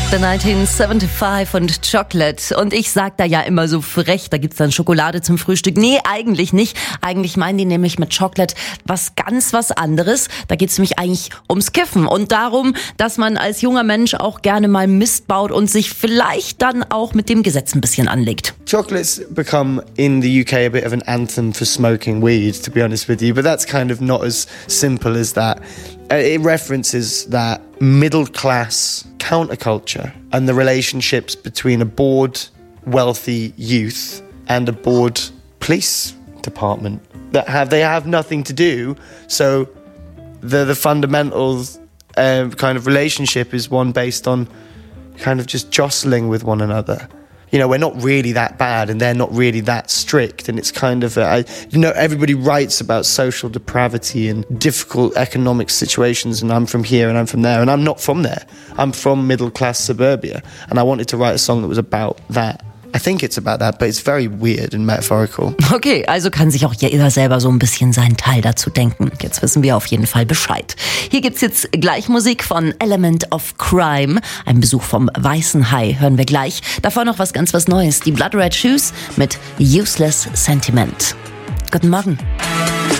The 1975 und Chocolate. Und ich sag da ja immer so frech, da gibt's dann Schokolade zum Frühstück. Nee, eigentlich nicht. Eigentlich meinen die nämlich mit Chocolate was anderes. Da geht's nämlich eigentlich ums Kiffen und darum, dass man als junger Mensch auch gerne mal Mist baut und sich vielleicht dann auch mit dem Gesetz ein bisschen anlegt. Chocolate's become in the UK a bit of an anthem for smoking weed, to be honest with you, but that's kind of not as simple as that. It references that middle-class counterculture and the relationships between a bored, wealthy youth and a bored police department they have nothing to do. So the fundamental kind of relationship is one based on kind of just jostling with one another. You know, we're not really that bad and they're not really that strict. And it's kind of, everybody writes about social depravity and difficult economic situations. And I'm from here and I'm from there. And I'm not from there. I'm from middle-class suburbia. And I wanted to write a song that was about that. I think it's about that, but it's very weird and metaphorical. Okay, also kann sich auch jeder selber so ein bisschen seinen Teil dazu denken. Jetzt wissen wir auf jeden Fall Bescheid. Hier gibt's jetzt gleich Musik von Element of Crime. Ein Besuch vom Weißen Hai hören wir gleich. Davor noch was Neues. Die Blood Red Shoes mit Useless Sentiment. Guten Morgen.